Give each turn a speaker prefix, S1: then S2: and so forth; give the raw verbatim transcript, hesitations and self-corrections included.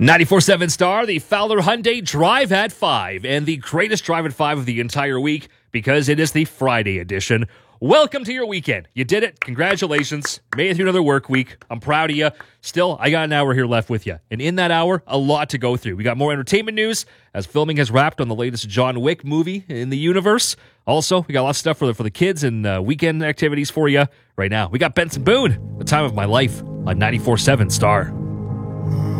S1: ninety-four point seven Star, the Fowler Hyundai Drive at five, and the greatest Drive at five of the entire week because it is the Friday edition. Welcome to your weekend. You did it. Congratulations. Made it through another work week. I'm proud of you. Still, I got an hour here left with you. And in that hour, a lot to go through. We got more entertainment news as filming has wrapped on the latest John Wick movie in the universe. Also, we got a lot of stuff for the, for the kids and uh, weekend activities for you right now. We got Benson Boone, The Time of My Life on ninety-four point seven Star.